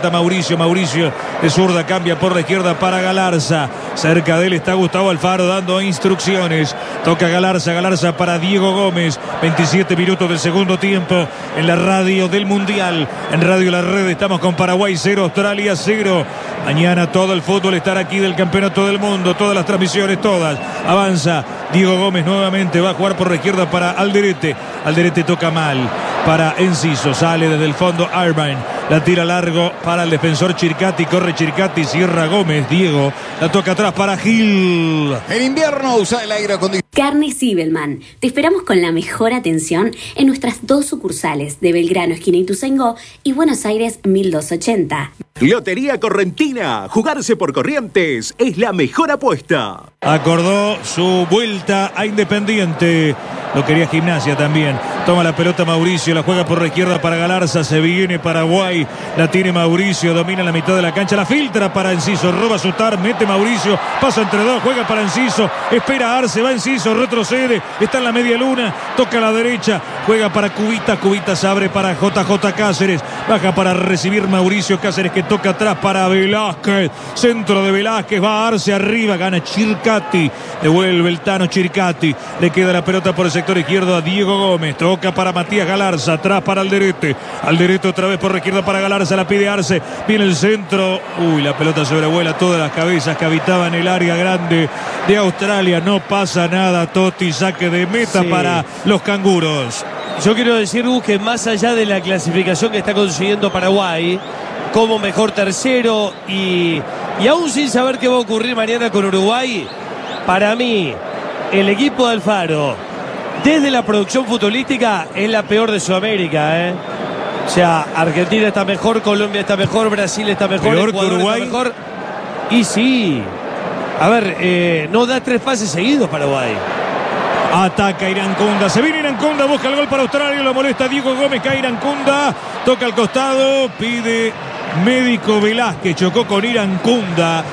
falta Mauricio de zurda cambia por la izquierda para Galarza. Cerca de él está Gustavo Alfaro dando instrucciones. Toca Galarza para Diego Gómez. 27 minutos del segundo tiempo en la radio del Mundial. En Radio La Red estamos con Paraguay 0, Australia 0. Mañana todo el fútbol estará aquí del Campeonato del Mundo. Todas las transmisiones, todas. Avanza Diego Gómez nuevamente. Va a jugar por la izquierda para Alderete. Alderete toca mal para Enciso. Sale desde el fondo Irvine. La tira largo para el defensor Chircati. Corre Chircati. Cierra Gómez. Diego. La toca atrás para Gil. En invierno usa el aire acondicionado. Carnes Zibelman. Te esperamos con la mejor atención en nuestras 2 sucursales de Belgrano, esquina Ituzaingó, y Buenos Aires 1280. Lotería Correntina. Jugarse por Corrientes es la mejor apuesta. Acordó su vuelta a Independiente. Lo quería Gimnasia también. Toma la pelota Mauricio, la juega por la izquierda para Galarza. Se viene Paraguay. La tiene Mauricio, domina la mitad de la cancha. La filtra para Enciso, roba Sutar, mete Mauricio. Pasa entre dos, juega para Enciso. Espera Arce, va Enciso, retrocede. Está en la media luna, toca a la derecha. Juega para Cubita, Cubita se abre para JJ Cáceres. Baja para recibir Mauricio Cáceres que toca atrás para Velázquez. Centro de Velázquez, va Arce arriba, gana Chircati. Devuelve el Tano Chircati. Le queda la pelota por el sector izquierdo a Diego Gómez. Toca para Matías Galarza, atrás para Alderete. Alderete otra vez por la izquierda para Galarza, la pide Arce. Viene el centro. La pelota sobrevuela todas las cabezas que habitaban el área grande de Australia. No pasa nada, Totti. Saque de meta para los canguros. Yo quiero decir, Gus, que más allá de la clasificación que está consiguiendo Paraguay como mejor tercero y aún sin saber qué va a ocurrir mañana con Uruguay, para mí el equipo de Alfaro desde la producción futbolística es la peor de Sudamérica, O sea, Argentina está mejor, Colombia está mejor, Brasil está mejor, peor Ecuador que Uruguay está mejor. Y sí, a ver, no da 3 pases seguidos Paraguay. Ataca Irancunda, se viene Irancunda, busca el gol para Australia, lo molesta Diego Gómez, cae Irancunda, toca al costado, pide médico Velázquez, chocó con Irancunda.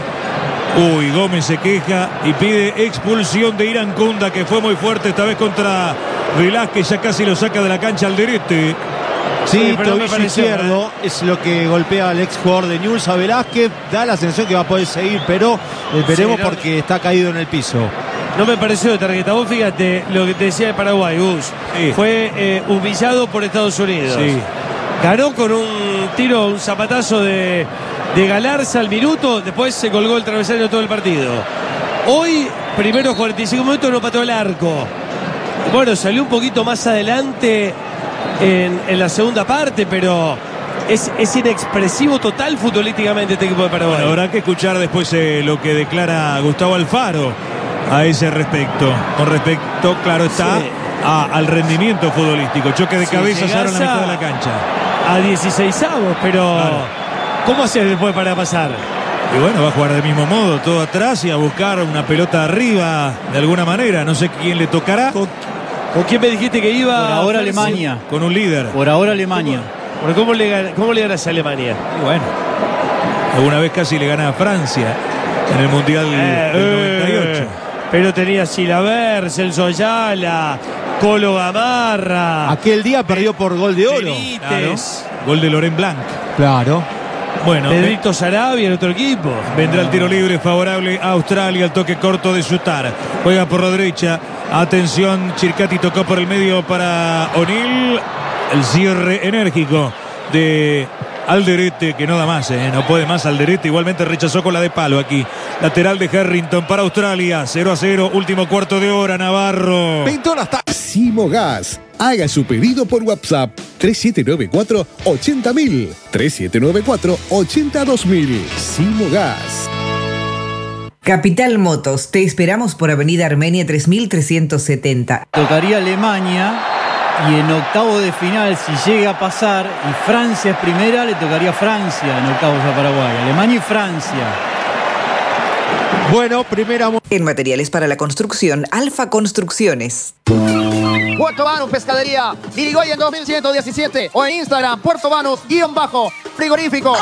Gómez se queja y pide expulsión de Irancunda, que fue muy fuerte esta vez contra Velázquez, ya casi lo saca de la cancha Alderete. Sí, tobillo izquierdo es lo que golpea al ex jugador de Newell's a Velázquez. Da la sensación que va a poder seguir, pero veremos porque está caído en el piso. No me pareció de tarjeta. Vos fíjate lo que te decía de Paraguay, Gus. Sí. Fue humillado por Estados Unidos. Sí. Ganó con un tiro, un zapatazo de Galarza al minuto. Después se colgó el travesaño todo el partido. Hoy, primeros 45 minutos, no pateó el arco. Bueno, salió un poquito más adelante en la segunda parte, pero es inexpresivo total futbolísticamente este equipo de Paraguay. Bueno, habrá que escuchar después lo que declara Gustavo Alfaro a ese respecto. Con respecto, claro está, sí, al rendimiento futbolístico. Choque de cabeza, se en la mitad de la cancha. A 16avos, pero claro, ¿cómo haces después para pasar? Y bueno, va a jugar del mismo modo, todo atrás y a buscar una pelota arriba de alguna manera. No sé quién le tocará. ¿Con quién me dijiste que iba? Por ahora Alemania. Con un líder. Por ahora Alemania. ¿Cómo le ganas a Alemania? Y bueno, alguna vez casi le gana a Francia en el Mundial del 98. Pero tenía Chilavert, Celso Ayala, Colo Gamarra. Aquel día perdió por gol de oro. Claro. Gol de Laurent Blanc. Claro. Bueno, Pedrito Sarabia en otro equipo. Vendrá el tiro libre favorable a Australia. El toque corto de Sutar. Juega por la derecha. Atención, Chircati tocó por el medio para O'Neill. El cierre enérgico de Alderete, que no da más, no puede más Alderete. Igualmente rechazó con la de palo aquí. Lateral de Harrington para Australia. 0-0, último cuarto de hora, Navarro. Simogas. Haga su pedido por WhatsApp 3794-80000. 3794-82000. Simogas. Capital Motos, te esperamos por Avenida Armenia 3370. Tocaría Alemania y en octavo de final, si llega a pasar y Francia es primera, le tocaría Francia en octavos a Paraguay. Alemania y Francia. Bueno, primera. En materiales para la construcción, Alfa Construcciones. Puerto Banús Pescadería, Irigoyen 2117 o en Instagram, Puerto Banús_frigorífico.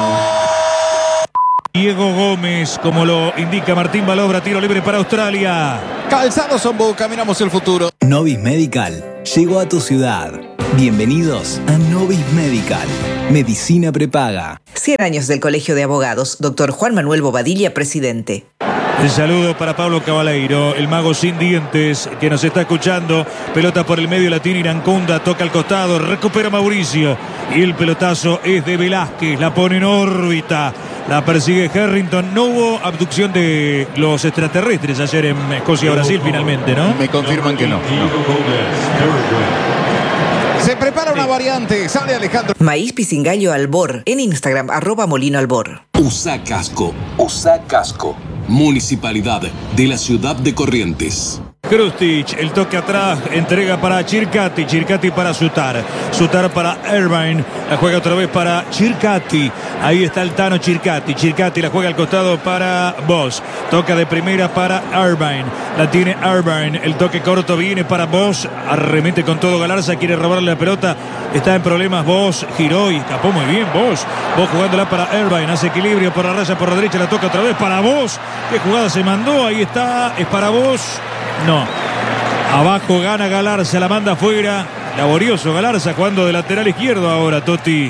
Diego Gómez, como lo indica Martín Balobra, tiro libre para Australia. Calzado Sombo, caminamos el futuro. Novis Medical llegó a tu ciudad. Bienvenidos a Novis Medical. Medicina prepaga. 100 años del Colegio de Abogados. Dr. Juan Manuel Bobadilla, presidente. El saludo para Pablo Cabaleiro, el mago sin dientes que nos está escuchando. Pelota por el medio, la tiene Irancunda, toca al costado, recupera Mauricio. Y el pelotazo es de Velázquez, la pone en órbita. La persigue Harrington. No hubo abducción de los extraterrestres ayer en Escocia, Brasil, finalmente, ¿no? Me confirman que no. Se prepara una variante, sale Alejandro. Maíz Pisingallo Albor, en Instagram, @MolinoAlbor. Usa casco, usa casco. Municipalidad de la ciudad de Corrientes. Krustic, el toque atrás, entrega para Chircati, Chircati para Sutar, Sutar para Irvine, la juega otra vez para Chircati, ahí está el Tano Chircati, Chircati la juega al costado para Bosch, toca de primera para Irvine, la tiene Irvine, el toque corto viene para Bosch, arremete con todo Galarza, quiere robarle la pelota, está en problemas Bosch, giró y escapó muy bien Bosch jugándola para Irvine, hace equilibrio por la raya por la derecha, la toca otra vez para Bosch, qué jugada se mandó, ahí está, es para Bosch. No, abajo gana Galarza, la manda afuera. Laborioso Galarza jugando de lateral izquierdo ahora, Totti.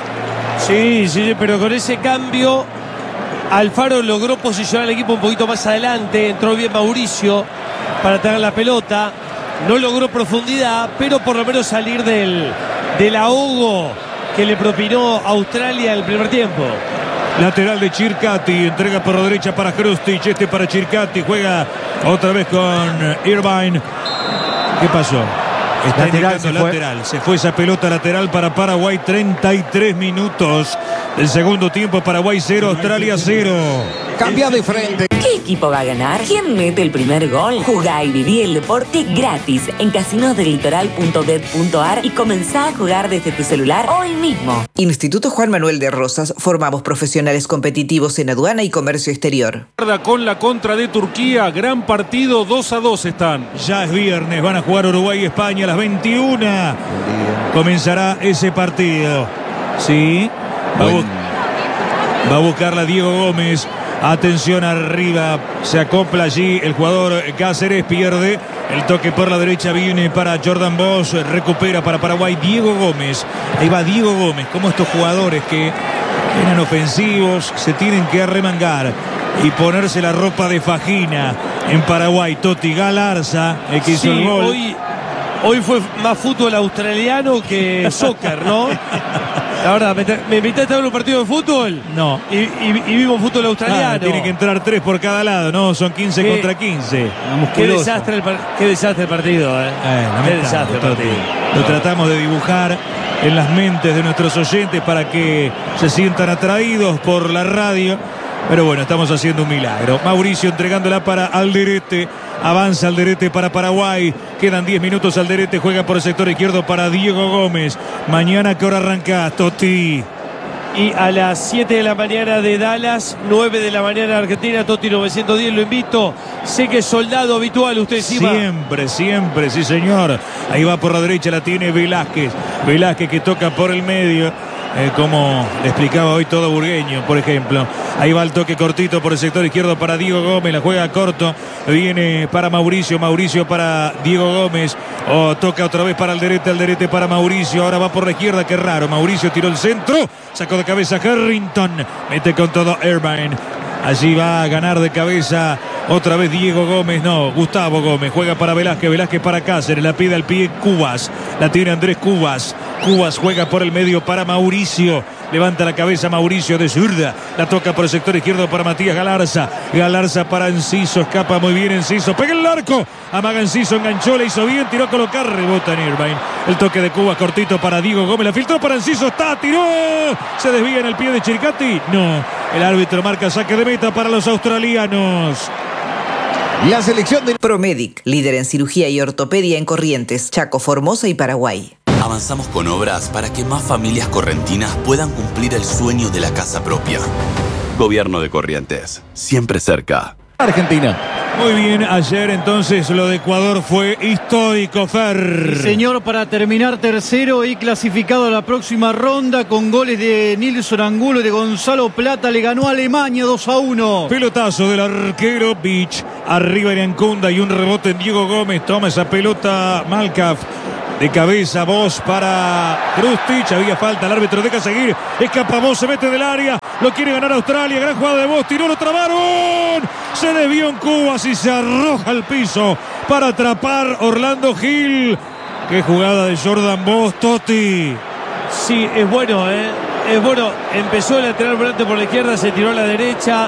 Sí, pero con ese cambio Alfaro logró posicionar al equipo un poquito más adelante. Entró bien Mauricio para tener la pelota. No logró profundidad, pero por lo menos salir del ahogo que le propinó Australia en el primer tiempo. Lateral de Chircati, entrega por la derecha para Krustic, este para Chircati, juega otra vez con Irvine. ¿Qué pasó? Está lateral, se fue esa pelota lateral para Paraguay, 33 minutos del segundo tiempo, Paraguay 0, Australia 0. Cambia de frente. ¿Qué equipo va a ganar? ¿Quién mete el primer gol? Jugá y viví el deporte gratis en casinosdelitoral.bet.ar y comenzá a jugar desde tu celular hoy mismo. Instituto Juan Manuel de Rosas, formamos profesionales competitivos en aduana y comercio exterior. Con la contra de Turquía, gran partido, 2-2 están. Ya es viernes, van a jugar Uruguay y España a las 21. Comenzará ese partido. Sí, va a buscarla Diego Gómez. Atención arriba, se acopla allí el jugador Cáceres, pierde el toque por la derecha, viene para Jordan Bosch, recupera para Paraguay Diego Gómez. Ahí va Diego Gómez, como estos jugadores que eran ofensivos, se tienen que arremangar y ponerse la ropa de fajina en Paraguay. Totti, Galarza, el que hizo el gol. Hoy fue más fútbol australiano que soccer, ¿no? La verdad, ¿me invitaste a ver un partido de fútbol? No. Y vimos fútbol australiano. Tiene que entrar 3 por cada lado, ¿no? Son 15 contra 15. Qué desastre el partido, ¿eh? Qué desastre el partido. Lo tratamos de dibujar en las mentes de nuestros oyentes para que se sientan atraídos por la radio. Pero bueno, estamos haciendo un milagro. Mauricio entregándola para Alderete. Avanza Alderete para Paraguay. Quedan 10 minutos. Alderete juega por el sector izquierdo para Diego Gómez. Mañana, ¿qué hora arranca, Totti? Y a las 7 de la mañana de Dallas, 9 de la mañana de Argentina, Totti 910, lo invito. Sé que es soldado habitual usted encima. Siempre, sí señor. Ahí va por la derecha, la tiene Velázquez. Velázquez que toca por el medio. Como le explicaba hoy todo Burgueño, por ejemplo. Ahí va el toque cortito por el sector izquierdo para Diego Gómez, la juega corto, viene para Mauricio para Diego Gómez, toca otra vez para Alderete para Mauricio, ahora va por la izquierda, qué raro, Mauricio tiró el centro, sacó de cabeza Harrington, mete con todo Irvine, allí va a ganar de cabeza otra vez Diego Gómez, no, Gustavo Gómez, juega para Velázquez para Cáceres, la pide al pie Cubas, la tiene Andrés Cubas juega por el medio para Mauricio, levanta la cabeza Mauricio de zurda, la toca por el sector izquierdo para Matías Galarza para Enciso, escapa muy bien Enciso, pega el arco, amaga Enciso, enganchó, le hizo bien, tiró a colocar, rebota en Irvine, el toque de Cubas cortito para Diego Gómez, la filtró para Enciso, tiró, se desvía en el pie de Chircati, no, el árbitro marca saque de meta para los australianos. La selección de Promedic, líder en cirugía y ortopedia en Corrientes, Chaco, Formosa y Paraguay. Avanzamos con obras para que más familias correntinas puedan cumplir el sueño de la casa propia. Gobierno de Corrientes, siempre cerca. Argentina. Muy bien, ayer entonces lo de Ecuador fue histórico, Fer. Sí, señor, para terminar tercero y clasificado a la próxima ronda con goles de Nilson Angulo y de Gonzalo Plata, le ganó a Alemania 2-1. Pelotazo del arquero Beach, arriba Irancunda y un rebote en Diego Gómez, toma esa pelota Malcaf. De cabeza, Voss para Krustic. Había falta, el árbitro deja seguir. Escapa Voss, se mete del área. Lo quiere ganar Australia. Gran jugada de Voss. Tiró, lo trabaron. Se desvió en Cubas y se arroja al piso para atrapar Orlando Gil. Qué jugada de Jordan Voss, Totti. Sí, es bueno, es bueno. Empezó el lateral volante por la izquierda, se tiró a la derecha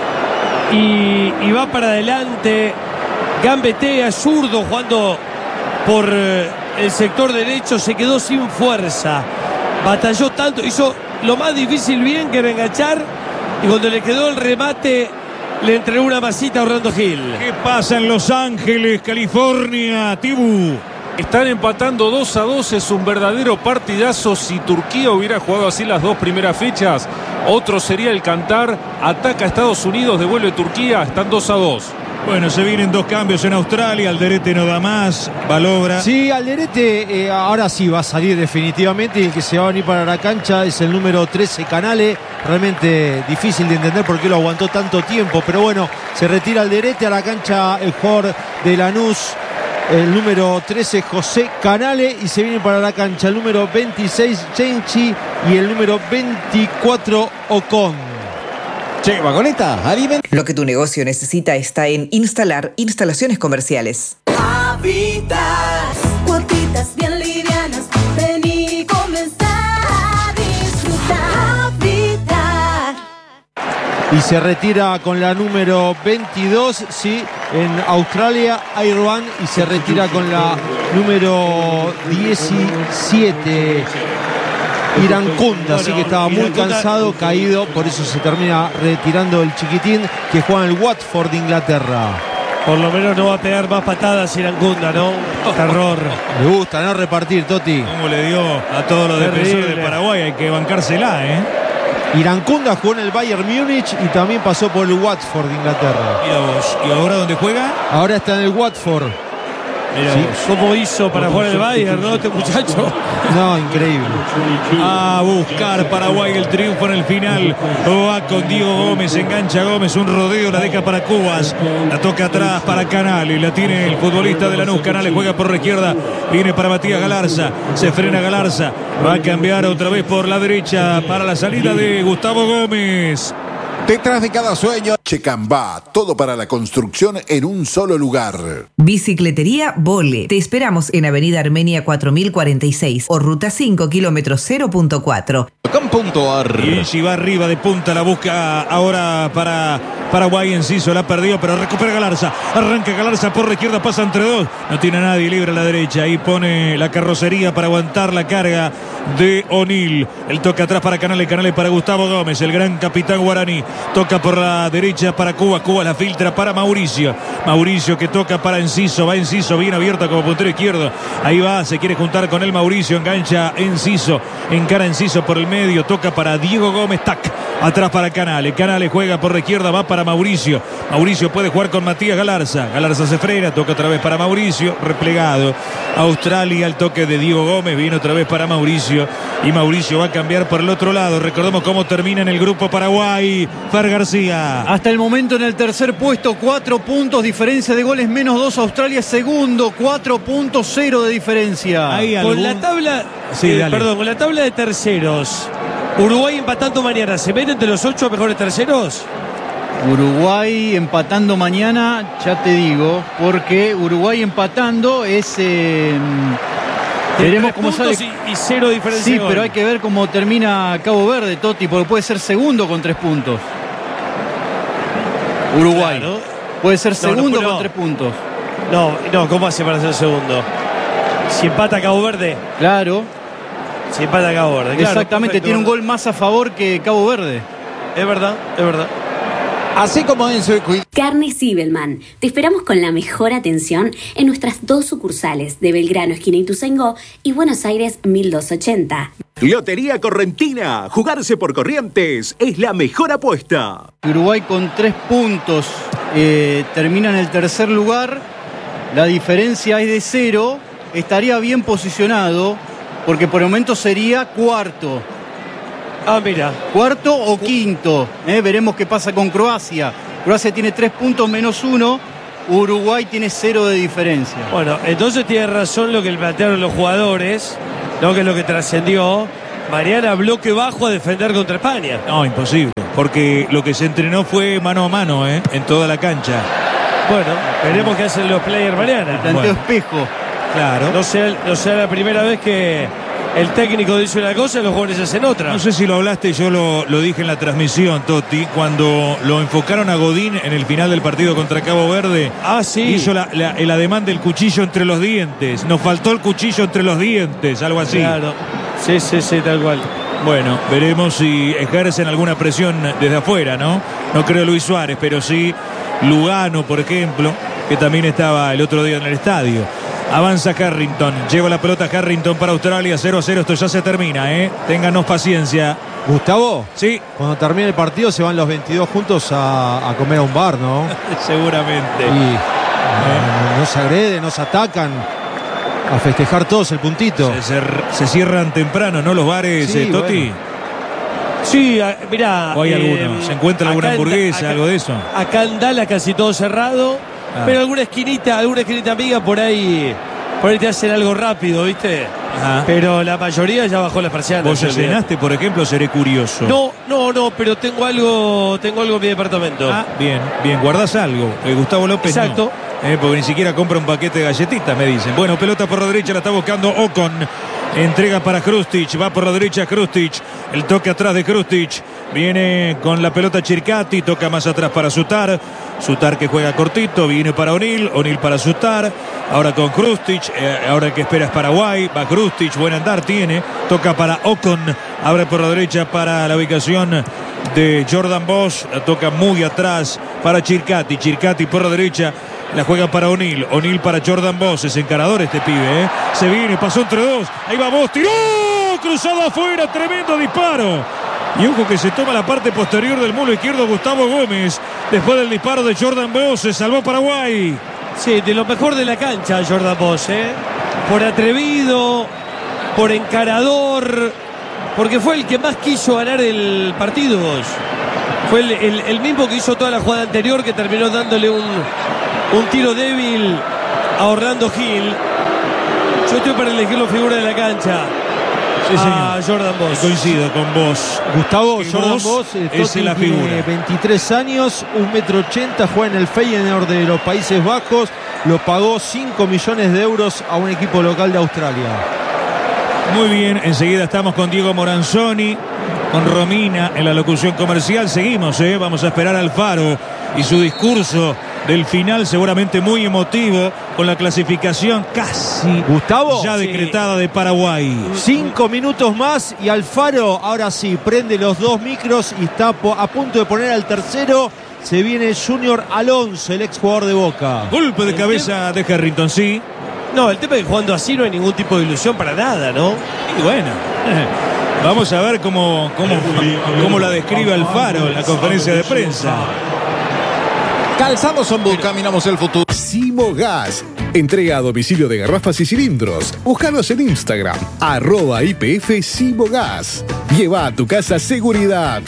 y va para adelante. Gambetea, zurdo, jugando por el sector derecho, se quedó sin fuerza. Batalló tanto, hizo lo más difícil bien, que era enganchar, y cuando le quedó el remate le entregó una masita a Orlando Gil. ¿Qué pasa en Los Ángeles, California, Tibu? Están empatando 2-2, es un verdadero partidazo. Si Turquía hubiera jugado así las dos primeras fechas, otro sería el cantar. Ataca a Estados Unidos, devuelve Turquía, están 2-2. Bueno, se vienen dos cambios en Australia. Alderete no da más, Valobra. Sí, Alderete ahora sí va a salir definitivamente, y el que se va a venir para la cancha es el número 13, Canale. Realmente difícil de entender por qué lo aguantó tanto tiempo, pero bueno, se retira Alderete. A la cancha el jugador de Lanús, el número 13, José Canale, y se viene para la cancha el número 26, Chenchi, y el número 24, Ocon. Che, Vagoneta, Lo que tu negocio necesita está en Instalar Instalaciones Comerciales. Habitat, cuotitas bien livianas, ven y comenzar a disfrutar. Habitat. Y se retira con la número 22, sí, en Australia, Airone, y se retira con la número 17, Irankunda, así que estaba muy cansado, caído, por eso se termina retirando el chiquitín, que juega en el Watford de Inglaterra. Por lo menos no va a pegar más patadas Irankunda, ¿no? Terror. Le gusta, ¿no? Repartir, Totti. ¿Cómo le dio a todos los defensores de Paraguay? Hay que bancársela, ¿eh? Irankunda jugó en el Bayern Múnich y también pasó por el Watford de Inglaterra. Mira vos, ¿y ahora dónde juega? Ahora está en el Watford. Sí. ¿Cómo hizo para jugar el Bayern, no, este muchacho? No, increíble. A buscar Paraguay el triunfo en el final. Va con Diego Gómez, engancha Gómez, un rodeo, la deja para Cubas. La toca atrás para Canale, la tiene el futbolista de Lanús. Canale juega por la izquierda, viene para Matías Galarza, se frena Galarza, va a cambiar otra vez por la derecha para la salida de Gustavo Gómez. Detrás de cada sueño, Checambá, todo para la construcción en un solo lugar. Bicicletería Vole. Te esperamos en Avenida Armenia 4046 o Ruta 5, kilómetro 0.4. Y va arriba de punta, la busca ahora para Paraguay. Enciso la perdió, pero recupera Galarza. Arranca Galarza por la izquierda, pasa entre dos. No tiene a nadie, libre a la derecha. Ahí pone la carrocería para aguantar la carga de O'Neill. El toque atrás para Canale, Canale para Gustavo Gómez, el gran capitán guaraní. Toca por la derecha para Cuba, Cuba la filtra para Mauricio. Mauricio que toca para Enciso, va Enciso bien abierto como puntero izquierdo. Ahí va, se quiere juntar con él Mauricio, engancha Enciso, encara Enciso por el medio, toca para Diego Gómez, tac, atrás para Canale. Canale juega por la izquierda, va para Mauricio. Mauricio puede jugar con Matías Galarza. Galarza se frena, toca otra vez para Mauricio, replegado. Australia, el toque de Diego Gómez, viene otra vez para Mauricio. Y Mauricio va a cambiar por el otro lado. Recordemos cómo termina en el grupo Paraguay. Fer García. Hasta el momento en el tercer puesto, 4 puntos, diferencia de goles, menos 2. Australia segundo, 4.0 de diferencia. Con la tabla, con la tabla de terceros, Uruguay empatando mañana, ¿se ven entre los 8 mejores terceros? Uruguay empatando mañana, ya te digo, porque Uruguay empatando es... veremos cómo sale. Y 0 diferencia. Sí, pero hay que ver cómo termina Cabo Verde, Totti, porque puede ser segundo con 3 puntos. Uruguay. Claro. Puede ser segundo con 3 puntos. No, ¿cómo hace para ser segundo? Si empata Cabo Verde. Claro. Si empata Cabo Verde. Claro, exactamente, perfecto, tiene un gol más a favor que Cabo Verde. Es verdad, es verdad. Así como en su... Carnes Zibelman. Te esperamos con la mejor atención en nuestras 2 sucursales de Belgrano, esquina Ituzaingó, y Buenos Aires 1280. Lotería Correntina. Jugarse por Corrientes es la mejor apuesta. Uruguay con 3 puntos termina en el tercer lugar. La diferencia es de 0. Estaría bien posicionado porque por el momento sería cuarto. Ah, mira. Cuarto o quinto. Veremos qué pasa con Croacia. Croacia tiene 3 puntos menos 1 Uruguay tiene 0 de diferencia. Bueno, entonces tiene razón lo que le plantearon los jugadores, ¿no? Que es lo que trascendió. Mañana bloque bajo a defender contra España. No, imposible. Porque lo que se entrenó fue mano a mano, en toda la cancha. Bueno, veremos qué hacen los players mañana. Planteo espejo. Claro. No sea la primera vez que el técnico dice una cosa y los jugadores hacen otra. No sé si lo hablaste, yo lo dije en la transmisión, Totti, cuando lo enfocaron a Godín en el final del partido contra Cabo Verde. Ah, sí. Hizo el ademán del cuchillo entre los dientes. Nos faltó el cuchillo entre los dientes, algo así. Claro. Sí, tal cual. Bueno, veremos si ejercen alguna presión desde afuera, ¿no? No creo Luis Suárez, pero sí Lugano, por ejemplo, que también estaba el otro día en el estadio. Avanza Harrington, lleva la pelota Harrington para Australia, 0-0, esto ya se termina, ténganos paciencia. Gustavo, sí. Cuando termine el partido se van los 22 juntos a comer a un bar, ¿no? Seguramente. Y no se agreden, no se atacan, a festejar todos el puntito. Se cierran temprano, ¿no? Los bares, Sí, Totti. bueno. Sí, mirá. ¿O hay alguno? ¿Se encuentra alguna hamburguesa, algo de eso? Acá en Dallas casi todo cerrado. Pero alguna esquinita amiga por ahí te hacen algo rápido, ¿viste? Ajá. Pero la mayoría ya bajó las persianas. ¿Vos ya cenaste, por ejemplo? Seré curioso. No, pero tengo algo en mi departamento. Ah, bien. Guardás algo. Gustavo López. Exacto. No. Porque ni siquiera compra un paquete de galletitas, me dicen. Bueno, pelota por la derecha, la está buscando Ocon. Entrega para Krustic, va por la derecha Krustic. El toque atrás de Krustic. Viene con la pelota Chircati, toca más atrás para Sutar. Sutar que juega cortito, viene para O'Neill para Sutar. Ahora con Krustic, ahora el que espera es Paraguay. Va Krustic, buen andar tiene. Toca para Ocon, abre por la derecha para la ubicación de Jordan Bosch. La toca muy atrás para Chircati. Chircati por la derecha. La juega para O'Neill para Jordan Bosch. Es encarador este pibe, Se viene, pasó entre dos. Ahí va Bosch, tiró, cruzado afuera, tremendo disparo. Y ojo que se toma la parte posterior del mulo izquierdo Gustavo Gómez. Después del disparo de Jordan Bosch, se salvó Paraguay. Sí, de lo mejor de la cancha Jordan Bosch, Por atrevido, por encarador, porque fue el que más quiso ganar el partido. Fue el mismo que hizo toda la jugada anterior, que terminó dándole un tiro débil a Orlando Gil. Yo estoy para elegirlo figura de la cancha. Sí, señor. A Jordan Bosch. Coincido con vos. Gustavo, Que Jordan vos Bosch es la figura. Tiene 23 años, 1,80 m, juega en el Feyenoord de los Países Bajos. Lo pagó 5 millones de euros a un equipo local de Australia. Muy bien, enseguida estamos con Diego Moranzoni, con Romina en la locución comercial. Seguimos, vamos a esperar al Faro y su discurso del final, seguramente muy emotivo, con la clasificación casi Gustavo ya decretada de Paraguay. 5 minutos más y Alfaro ahora sí prende los 2 micros y está a punto de poner al tercero. Se viene Junior Alonso, el exjugador de Boca. Golpe de cabeza de Harrington, sí. No, el tema es que jugando así no hay ningún tipo de ilusión para nada, ¿no? Y bueno, vamos a ver cómo la describe Alfaro en la conferencia de prensa. Calzamos Ombú, caminamos el futuro. Simogas. Entrega a domicilio de garrafas y cilindros. Búscanos en Instagram, @IPF Simogas. Lleva a tu casa seguridad.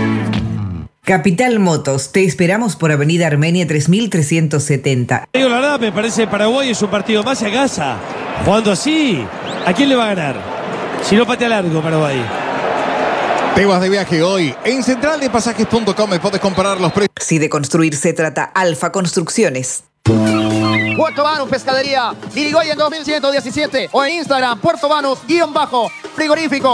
Capital Motos, te esperamos por Avenida Armenia 3370. Digo, la verdad, me parece que Paraguay es un partido más a casa. Jugando así, ¿a quién le va a ganar? Si no patea largo, Paraguay. Te vas de viaje hoy. En centraldepasajes.com puedes comparar los precios. Si de construir se trata, Alfa Construcciones. Puerto Banús Pescadería, Irigoyen 2117 o en Instagram, Puerto Banús_frigorífico.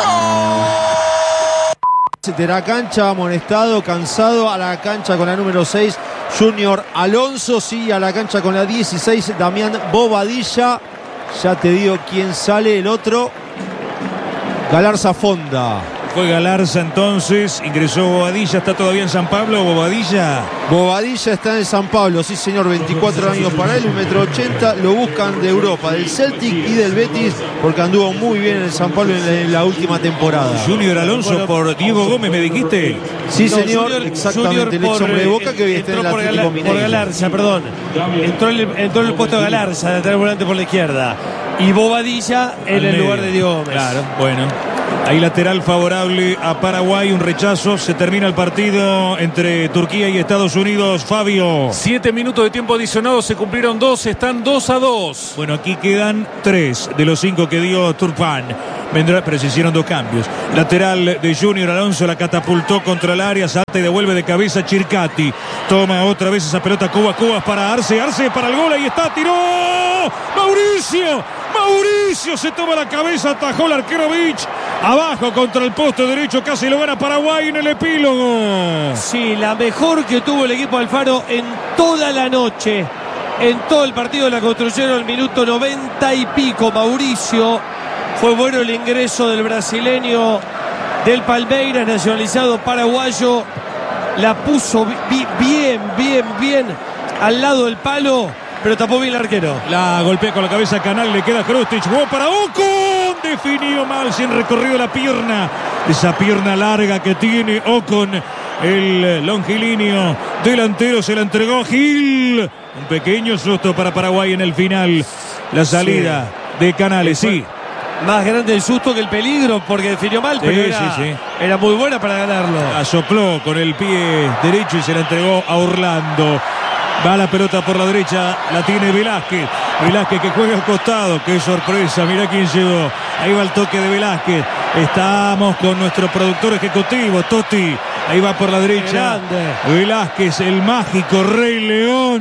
De la cancha, amonestado, cansado, a la cancha con la número 6, Junior Alonso, sí, a la cancha con la 16, Damián Bobadilla. Ya te digo quién sale, el otro, Galarza Fonda. Fue Galarza entonces, ingresó Bobadilla, está todavía en San Pablo, Bobadilla está en San Pablo, sí señor, 24 años para él, 1,80 m, lo buscan de Europa, del Celtic y del Betis, porque anduvo muy bien en el San Pablo en la última temporada. Junior Alonso por Diego Gómez, ¿me dijiste? Sí señor, exactamente, el ex hombre de Boca que hoy está en el Atlético Mineiro. Por Galarza, perdón, entró en el puesto de Galarza, de lateral volante por la izquierda, y Bobadilla en el lugar de Diego Gómez. Claro, bueno. Hay lateral favorable a Paraguay, un rechazo. Se termina el partido entre Turquía y Estados Unidos. Fabio. 7 minutos de tiempo adicionado, se cumplieron 2, están 2-2. Bueno, aquí quedan 3 de los 5 que dio Turpan. Vendrá, pero se hicieron 2 cambios. Lateral de Junior Alonso, la catapultó contra el área. Salta y devuelve de cabeza Chircati. Toma otra vez esa pelota Cubas para Arce para el gol. Ahí está, tiró. Mauricio se toma la cabeza, atajó el arquero Vich. Abajo contra el poste derecho, casi lo gana Paraguay en el epílogo. Sí, la mejor que tuvo el equipo Alfaro en toda la noche. En todo el partido la construyeron el minuto 90 y pico. Mauricio, fue bueno el ingreso del brasileño del Palmeiras, nacionalizado paraguayo. La puso bien al lado del palo, pero tapó bien el arquero. La golpea con la cabeza Canal, le queda Krustic, jugó para Ocon, definió mal, sin recorrido la pierna, esa pierna larga que tiene Ocon, el longilíneo delantero, se la entregó Gil. Un pequeño susto para Paraguay en el final, la salida de Canales, sí. Más grande el susto que el peligro, porque definió mal, pero era muy buena para ganarlo. Asopló con el pie derecho y se la entregó a Orlando. Va la pelota por la derecha, la tiene Velázquez. Velázquez que juega al costado. Qué sorpresa, mirá quién llegó. Ahí va el toque de Velázquez. Estamos con nuestro productor ejecutivo, Totti. Ahí va por la derecha. Velázquez, el mágico Rey León.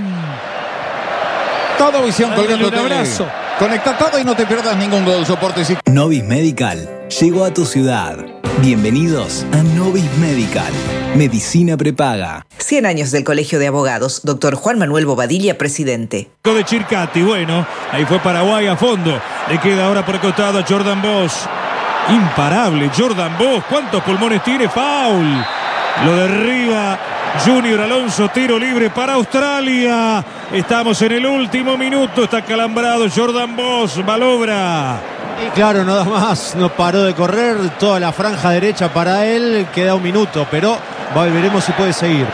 Todo Visión colgando un abrazo. Conecta todo y no te pierdas ningún gol. Soporte. Novis Medical llegó a tu ciudad. Bienvenidos a Novis Medical. Medicina prepaga. 100 años del Colegio de Abogados. Dr. Juan Manuel Bobadilla, presidente. De Chircati, bueno, ahí fue Paraguay a fondo. Le queda ahora por el costado a Jordan Bosch. Imparable Jordan Bosch. ¿Cuántos pulmones tiene? Foul. Lo derriba Junior Alonso, tiro libre para Australia. Estamos en el último minuto, está calambrado Jordan Bosch, malobra. Y claro, nada más, no paró de correr, toda la franja derecha para él, queda un minuto, pero veremos si puede seguir.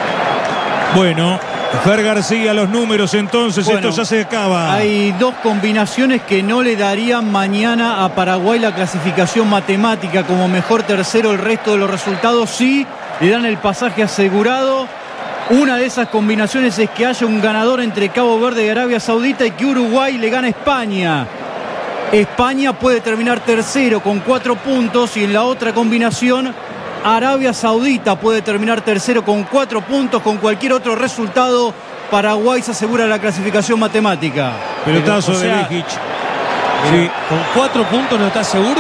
Bueno, Fer García, los números entonces, bueno, esto ya se acaba. Hay 2 combinaciones que no le darían mañana a Paraguay la clasificación matemática como mejor tercero. El resto de los resultados sí le dan el pasaje asegurado. Una de esas combinaciones es que haya un ganador entre Cabo Verde y Arabia Saudita y que Uruguay le gane a España. España puede terminar tercero con 4 puntos y en la otra combinación Arabia Saudita puede terminar tercero con 4 puntos. Con cualquier otro resultado, Paraguay se asegura la clasificación matemática. Pelotazo de Legic. Sí. ¿Con 4 puntos no estás seguro?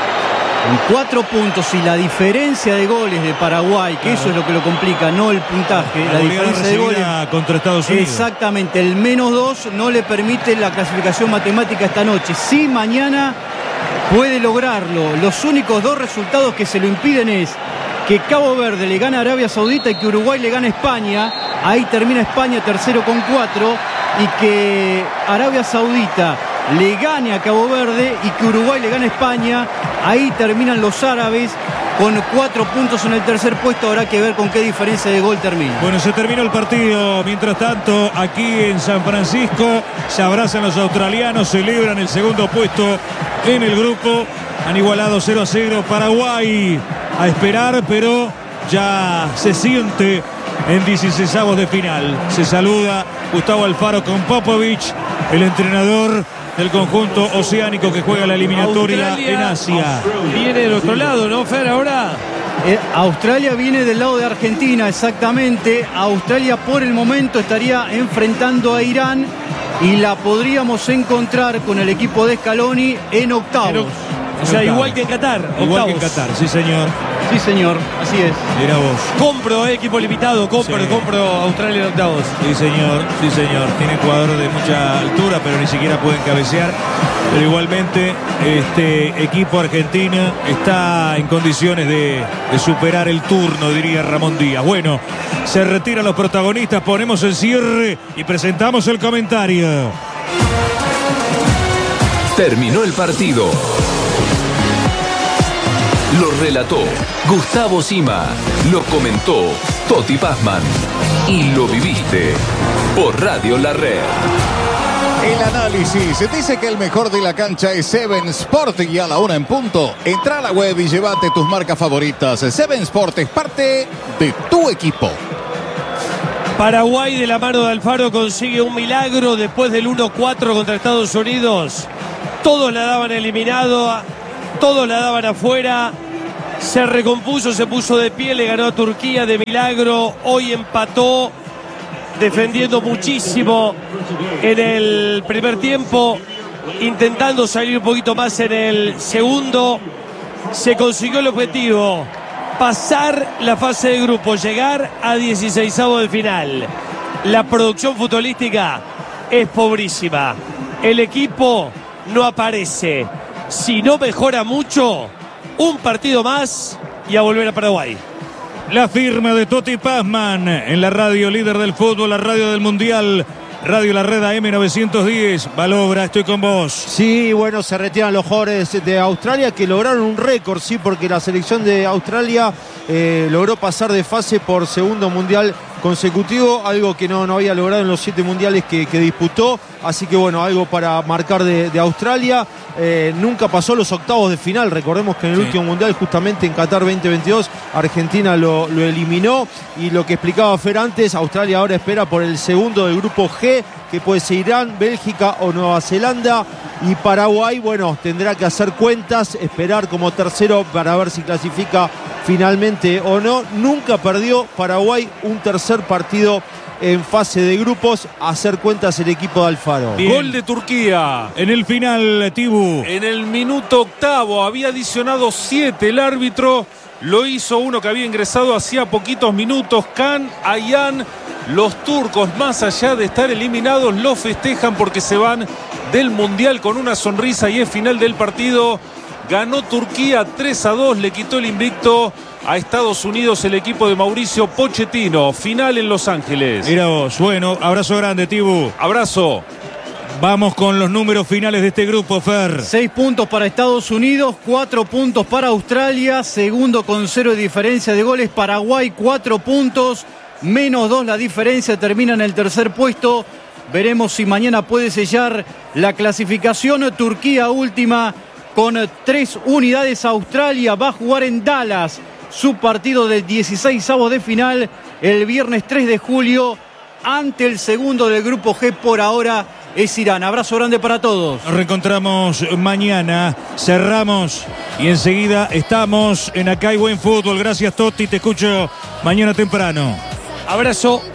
Con 4 puntos y la diferencia de goles de Paraguay, que eso es lo que lo complica, no el puntaje, la diferencia de goles contra Estados Unidos. Exactamente, el -2 no le permite la clasificación matemática esta noche. Sí, mañana puede lograrlo. Los únicos 2 resultados que se lo impiden es que Cabo Verde le gane a Arabia Saudita y que Uruguay le gane a España. Ahí termina España tercero con 4 y que Arabia Saudita le gane a Cabo Verde y que Uruguay le gane a España. Ahí terminan los árabes con 4 puntos en el tercer puesto. Habrá que ver con qué diferencia de gol termina. Bueno, se terminó el partido. Mientras tanto, aquí en San Francisco se abrazan los australianos, celebran el segundo puesto en el grupo. Han igualado 0-0. Paraguay a esperar, pero ya se siente en 16avos de final. Se saluda Gustavo Alfaro con Popovich, el entrenador del conjunto oceánico que juega la eliminatoria Australia, en Asia. Viene del otro lado, ¿no, Fer? Ahora Australia viene del lado de Argentina, exactamente. Australia por el momento estaría enfrentando a Irán y la podríamos encontrar con el equipo de Scaloni en octavos. O sea, igual que en Qatar. Igual que en Qatar, sí señor. Sí señor, así es. Mira vos. Compro equipo limitado, compro Australia en octavos. Sí señor, sí señor. Tienen jugadores de mucha altura, pero ni siquiera pueden cabecear. Pero igualmente este equipo argentino está en condiciones de superar el turno, diría Ramón Díaz. Bueno, se retiran los protagonistas, ponemos el cierre y presentamos el comentario. Terminó el partido. Lo relató Gustavo Sima, lo comentó Toti Pazman y lo viviste por Radio La Red. El análisis dice que el mejor de la cancha es Seven Sport y a la 1 en punto. Entra a la web y llévate tus marcas favoritas. Seven Sport es parte de tu equipo. Paraguay de la mano de Alfaro consigue un milagro después del 1-4 contra Estados Unidos. Todos la daban eliminado, todos la daban afuera. Se recompuso, se puso de pie, le ganó a Turquía de milagro. Hoy empató, defendiendo muchísimo en el primer tiempo, intentando salir un poquito más en el segundo. Se consiguió el objetivo: pasar la fase de grupo, llegar a 16avos de final. La producción futbolística es pobrísima. El equipo no aparece. Si no mejora mucho, un partido más y a volver a Paraguay. La firma de Toti Pazman en la radio líder del fútbol, la radio del mundial, Radio La Red AM910. Balobra, estoy con vos. Sí, bueno, se retiran los jugadores de Australia que lograron un récord, sí, porque la selección de Australia logró pasar de fase por segundo mundial consecutivo, algo que no había logrado en los 7 mundiales que disputó. Así que bueno, algo para marcar de Australia. Nunca pasó los octavos de final. Recordemos que en el último mundial, justamente en Qatar 2022, Argentina lo eliminó. Y lo que explicaba Fer antes, Australia ahora espera por el segundo del grupo G, que puede ser Irán, Bélgica o Nueva Zelanda. Y Paraguay, bueno, tendrá que hacer cuentas, esperar como tercero para ver si clasifica finalmente o no. Nunca perdió Paraguay un tercer partido en fase de grupos. Hacer cuentas el equipo de Alfaro. Bien. Gol de Turquía. En el final, Tibu. En el minuto octavo había adicionado 7 el árbitro. Lo hizo uno que había ingresado hacía poquitos minutos, Can Ayhan. Los turcos, más allá de estar eliminados, lo festejan porque se van del Mundial con una sonrisa y es final del partido. Ganó Turquía 3-2, le quitó el invicto a Estados Unidos el equipo de Mauricio Pochettino. Final en Los Ángeles. Mira vos, bueno, abrazo grande, Tibu. Abrazo. Vamos con los números finales de este grupo, Fer. 6 puntos para Estados Unidos, 4 puntos para Australia, segundo con 0 de diferencia de goles. Paraguay, 4 puntos, menos 2 la diferencia, termina en el tercer puesto. Veremos si mañana puede sellar la clasificación. Turquía última con 3 unidades. Australia va a jugar en Dallas su partido del 16avos de final el viernes 3 de julio ante el segundo del grupo G. Por ahora es Irán. Abrazo grande para todos. Nos reencontramos mañana, cerramos y enseguida estamos en Acá hay Buen Fútbol. Gracias, Toti, te escucho mañana temprano. Abrazo.